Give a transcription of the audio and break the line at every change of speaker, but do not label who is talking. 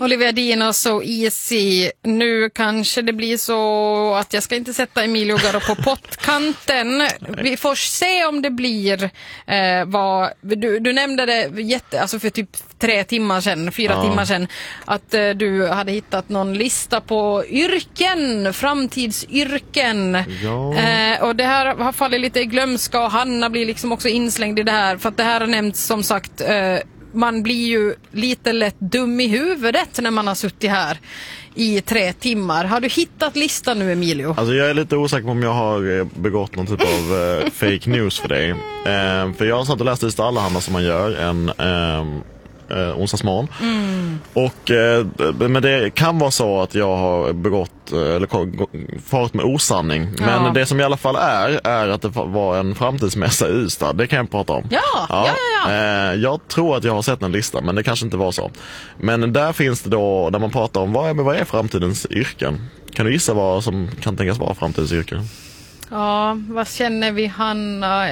Olivia Dinos och Easy. Nu kanske det blir så att jag ska inte sätta Emilio Garo på pottkanten. Vi får se om det blir vad du nämnde det alltså för typ 4 timmar sedan att du hade hittat någon lista på framtidsyrken. Och det här har fallit lite i glömska och Hanna blir liksom också inslängd i det här för att det här har nämnts som sagt. Man blir ju lite lätt dum i huvudet när man har suttit här i 3 timmar. Har du hittat listan nu, Emilio?
Alltså jag är lite osäker på om jag har begått någon typ av fake news för dig. För jag har satt och läst lite Allehanda som man gör en onsdagsmorgon. Och men det kan vara så att jag har begått eller farit med osanning. Men det som i alla fall är att det var en framtidsmässa i Ystad. Det kan jag prata om. Jag tror att jag har sett en lista, men det kanske inte var så. Men där finns det då, där man pratar om vad är framtidens yrken. Kan du gissa vad som kan tänkas vara framtidens yrken?
Ja, vad känner vi, Hanna?